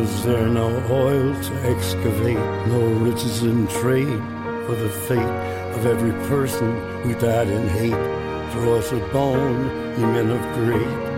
Is there no oil to excavate, no riches in trade for the fate of every person who died in hate? Throw us a bone, ye men of great